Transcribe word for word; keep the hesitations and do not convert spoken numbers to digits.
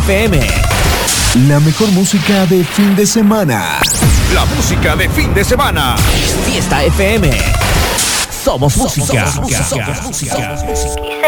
F M. La mejor música de fin de semana. La música de fin de semana. Fiesta F M. Somos música. Somos música. Somos música.